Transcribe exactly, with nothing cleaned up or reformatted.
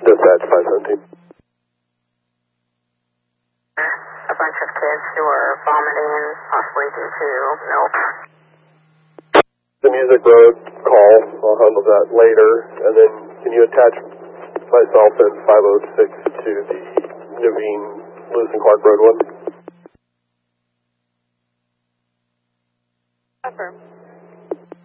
Dispatch five seventeen. A bunch of kids who are vomiting, possibly due to milk. The Music Road call, I'll handle that later. And then can you attach myself and five oh six to the Naveen Lewis and Clark Road one? Affirm.